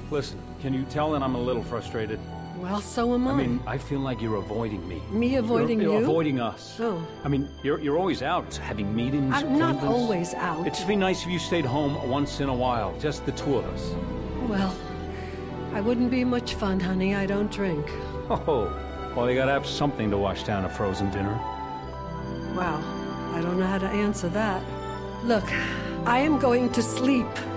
Listen, can you tell that I'm a little frustrated? Well, so am I. I mean, I feel like you're avoiding me. Me avoiding you're you? Avoiding us. Oh. I mean, you're always out, having meetings, I'm not appointments. always out. It'd just be nice if you stayed home once in a while, just the two of us. Well, I wouldn't be much fun, honey. I don't drink. Oh, well, you gotta have something to wash down a frozen dinner. Wow, I don't know how to answer that. Look, I am going to sleep.